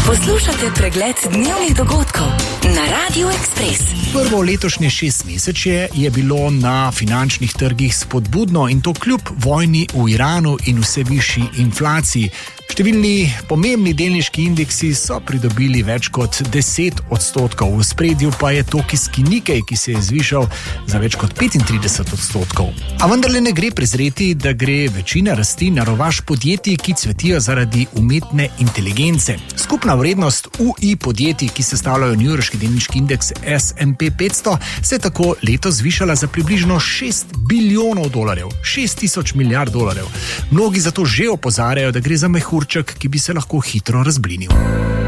Poslušate pregled dnevnih dogodkov na Radio Express. Prvo letošnje 6 mesečje je bilo na finančnih trgih spodbudno in to kljub vojni v Iranu in vse višji inflaciji. Številni pomembni delniški indeksi so pridobili več kot 10%. V spredju pa je tokijski Nikkei, ki se je zvišal za več kot 35%. A vendarle ne gre prezreti, da gre večina rasti na rovaš podjetij, ki cvetijo zaradi umetne inteligence. Skupna vrednost UI podjetij, ki sestavljajo newyorški delniški indeks S&P 500, se je tako letos zvišala za približno $6 bilijonov, 6.000 milijard dolarjev. Mnogi zato že opozarjajo, da gre za mehurček, ki bi se lahko hitro razblinil.